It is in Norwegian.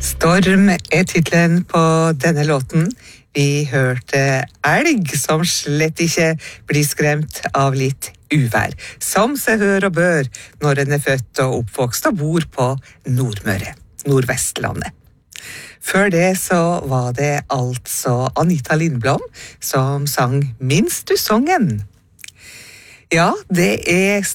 Storm er titlen på denne låten. Vi hørte elg som slett ikke blir skremt av litt uvær, som seg hør og bør når en er født og oppvokst og bor på Nordmøre, Nordvestlandet. Før det så var det altså Anita Lindblom som sang Minns du songen? Ja, det er